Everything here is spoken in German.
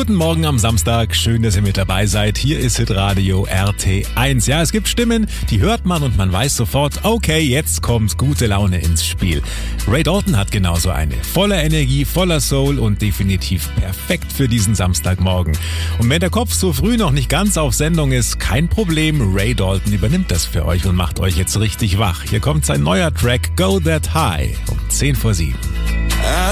Guten Morgen am Samstag, schön, dass ihr mit dabei seid. Hier ist Hitradio RT1. Ja, es gibt Stimmen, die hört man und man weiß sofort, okay, jetzt kommt gute Laune ins Spiel. Ray Dalton hat genauso eine. Voller Energie, voller Soul und definitiv perfekt für diesen Samstagmorgen. Und wenn der Kopf so früh noch nicht ganz auf Sendung ist, kein Problem, Ray Dalton übernimmt das für euch und macht euch jetzt richtig wach. Hier kommt sein neuer Track Go That High um 10 vor 7.